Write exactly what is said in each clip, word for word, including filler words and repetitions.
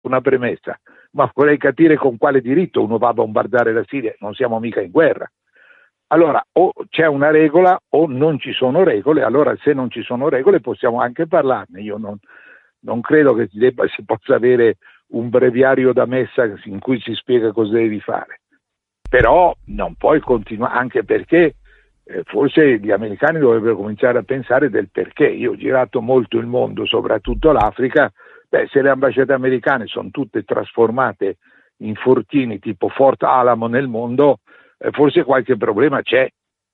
una premessa, ma vorrei capire con quale diritto uno va a bombardare la Siria, non siamo mica in guerra. Allora o c'è una regola o non ci sono regole, allora se non ci sono regole possiamo anche parlarne. Io non, non credo che si, debba, si possa avere un breviario da messa in cui si spiega cosa devi fare, però non puoi continuare, anche perché eh, forse gli americani dovrebbero cominciare a pensare del perché. Io ho girato molto il mondo, soprattutto l'Africa. Beh, se le ambasciate americane sono tutte trasformate in fortini tipo Fort Alamo nel mondo, eh, forse qualche problema c'è,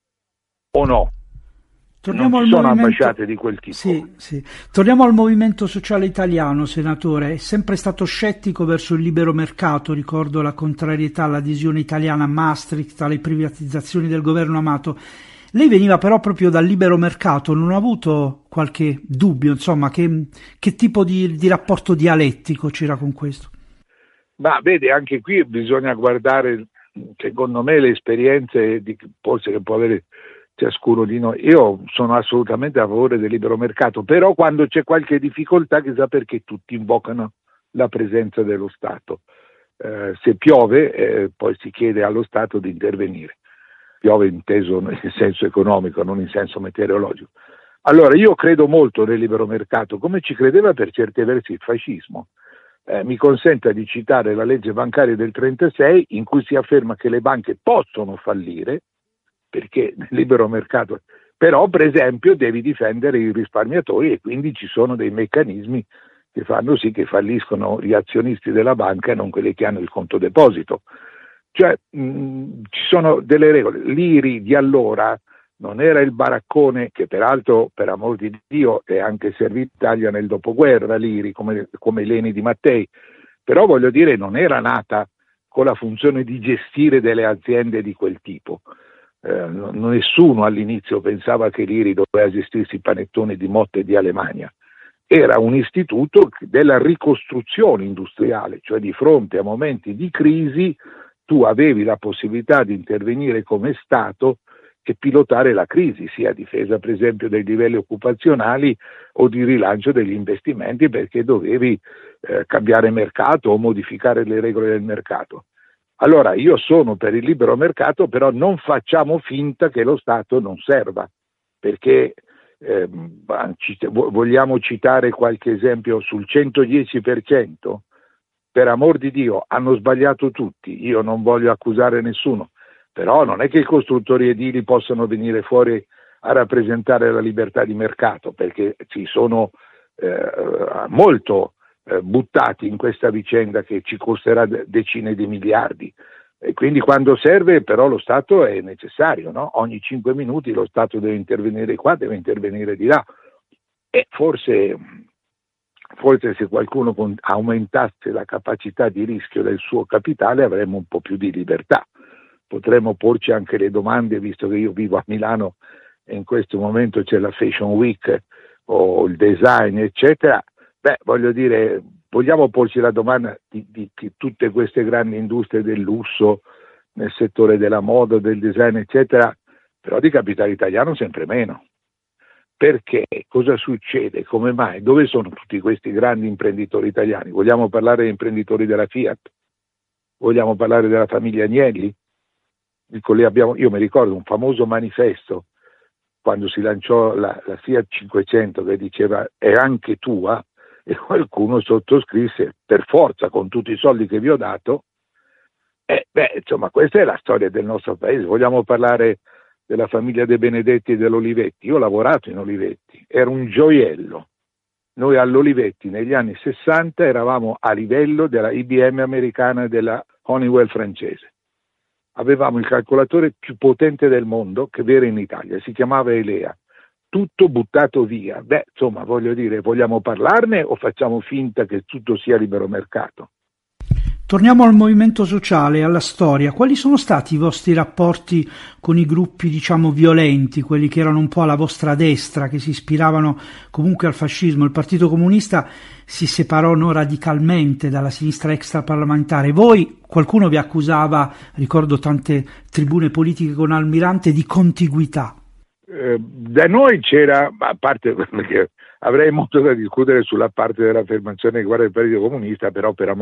o no? Torniamo non ci al sono movimento... ambasciate di quel tipo. Sì, sì. Torniamo al movimento sociale italiano, senatore. È sempre stato scettico verso il libero mercato, ricordo la contrarietà all'adesione italiana a Maastricht, alle privatizzazioni del governo Amato. Lei veniva però proprio dal libero mercato, non ha avuto qualche dubbio, insomma, che, che tipo di, di rapporto dialettico c'era con questo? Ma vede, anche qui bisogna guardare, secondo me, le esperienze di, forse che può avere ciascuno di noi. Io sono assolutamente a favore del libero mercato, però quando c'è qualche difficoltà, chissà perché tutti invocano la presenza dello Stato. Eh, se piove, eh, poi si chiede allo Stato di intervenire. Piove inteso nel senso economico, non in senso meteorologico. Allora, io credo molto nel libero mercato, come ci credeva per certi versi il fascismo. Eh, mi consenta di citare la legge bancaria del trentasei, in cui si afferma che le banche possono fallire, perché nel libero mercato, però per esempio devi difendere i risparmiatori e quindi ci sono dei meccanismi che fanno sì che falliscono gli azionisti della banca e non quelli che hanno il conto deposito. Cioè mh, ci sono delle regole. L'I R I di allora non era il baraccone che peraltro, per amor di Dio, è anche servito in Italia nel dopoguerra, l'I R I, come, come l'Eni di Mattei, però voglio dire non era nata con la funzione di gestire delle aziende di quel tipo. Eh, nessuno all'inizio pensava che l'I R I doveva gestirsi i panettoni di Motta e di Alemagna. Era un istituto della ricostruzione industriale, cioè di fronte a momenti di crisi tu avevi la possibilità di intervenire come Stato e pilotare la crisi, sia a difesa per esempio dei livelli occupazionali o di rilancio degli investimenti, perché dovevi eh, cambiare mercato o modificare le regole del mercato. Allora io sono per il libero mercato, però non facciamo finta che lo Stato non serva, perché eh, vogliamo citare qualche esempio sul centodieci per cento, per amor di Dio hanno sbagliato tutti, io non voglio accusare nessuno, però non è che i costruttori edili possano venire fuori a rappresentare la libertà di mercato, perché ci sono eh, molto eh, buttati in questa vicenda che ci costerà decine di miliardi, e quindi quando serve però lo Stato è necessario, no? Ogni cinque minuti lo Stato deve intervenire qua, deve intervenire di là, e forse, forse se qualcuno aumentasse la capacità di rischio del suo capitale avremmo un po' più di libertà. Potremmo porci anche le domande, visto che io vivo a Milano e in questo momento c'è la Fashion Week o il design, eccetera. Beh, voglio dire, vogliamo porci la domanda di, di, di tutte queste grandi industrie del lusso, nel settore della moda, del design, eccetera, però di capitale italiano sempre meno. Perché? Cosa succede? Come mai? Dove sono tutti questi grandi imprenditori italiani? Vogliamo parlare degli imprenditori della Fiat? Vogliamo parlare della famiglia Agnelli? Dico, lì abbiamo, io mi ricordo un famoso manifesto quando si lanciò la, la Fiat cinquecento che diceva è anche tua, e qualcuno sottoscrisse per forza con tutti i soldi che vi ho dato. E beh, insomma, questa è la storia del nostro paese. Vogliamo parlare della famiglia De Benedetti e dell'Olivetti? Io ho lavorato in Olivetti, era un gioiello. Noi all'Olivetti negli anni sessanta eravamo a livello della I B M americana e della Honeywell francese. Avevamo il calcolatore più potente del mondo che era in Italia, si chiamava Elea, tutto buttato via. Beh, insomma, voglio dire, vogliamo parlarne o facciamo finta che tutto sia libero mercato? Torniamo al movimento sociale, alla storia. Quali sono stati i vostri rapporti con i gruppi, diciamo, violenti, quelli che erano un po' alla vostra destra, che si ispiravano comunque al fascismo? Il Partito Comunista si separò non radicalmente dalla sinistra extraparlamentare. Voi, qualcuno vi accusava, ricordo tante tribune politiche con Almirante, di contiguità. Eh, da noi c'era, a parte perché avrei molto da discutere sulla parte dell'affermazione che guarda il Partito Comunista, però per amore